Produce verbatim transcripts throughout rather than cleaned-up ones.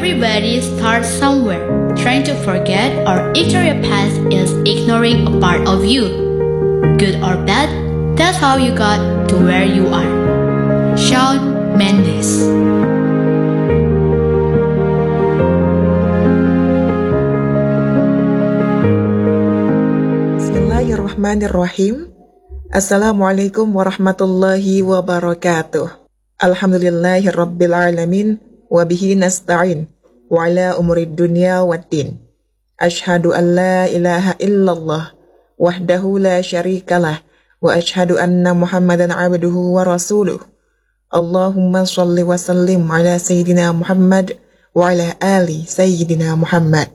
Everybody starts somewhere. Trying to forget or ignore your past is ignoring a part of you. Good or bad, that's how you got to where you are. Shawn Mendes. Bismillahirrahmanirrahim. Assalamualaikum warahmatullahi wabarakatuh. Alhamdulillahirabbil alamin wa bihi nasta'in wa ala umurid dunya waddin. Asyhadu an la ilaha illallah wahdahu la syarikalah wa asyhadu anna Muhammadan abduhu wa rasuluh. Allahumma shalli wa sallim ala sayyidina Muhammad wa ala ali sayyidina Muhammad.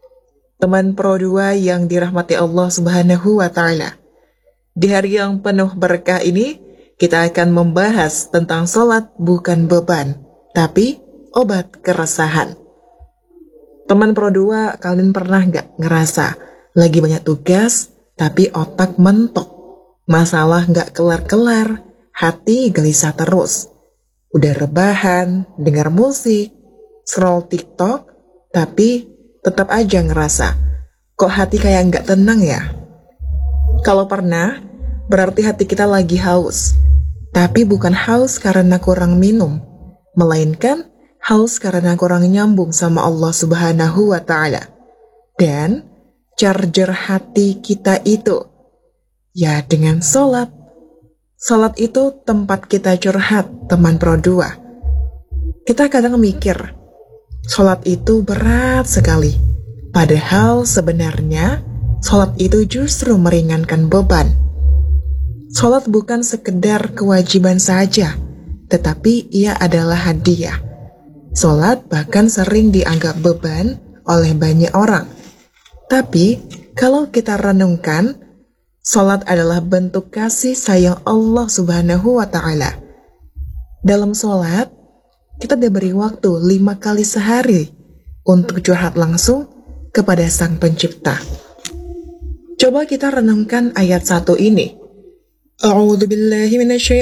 Teman Pro dua yang dirahmati Allah Subhanahu wa taala. Di hari yang penuh berkah ini, kita akan membahas tentang sholat bukan beban, tapi obat keresahan. Teman Pro dua, kalian pernah nggak ngerasa lagi banyak tugas, tapi otak mentok? Masalah nggak kelar-kelar, hati gelisah terus. Udah rebahan, dengar musik, scroll TikTok, tapi tetap aja ngerasa, kok hati kayak nggak tenang ya? Kalau pernah, berarti hati kita lagi haus. Tapi bukan haus karena kurang minum, melainkan haus karena kurang nyambung sama Allah Subhanahu wa ta'ala. Dan charger hati kita itu, ya dengan sholat. Sholat itu tempat kita curhat, teman Pro dua. Kita kadang mikir, sholat itu berat sekali. Padahal sebenarnya, sholat itu justru meringankan beban. Sholat bukan sekedar kewajiban saja, tetapi ia adalah hadiah. Sholat bahkan sering dianggap beban oleh banyak orang. Tapi, kalau kita renungkan, sholat adalah bentuk kasih sayang Allah Subhanahu wa ta'ala. Dalam sholat, kita diberi waktu lima kali sehari untuk curhat langsung kepada Sang Pencipta. Coba kita renungkan ayat satu ini. A'udzubillahi minasyaitonir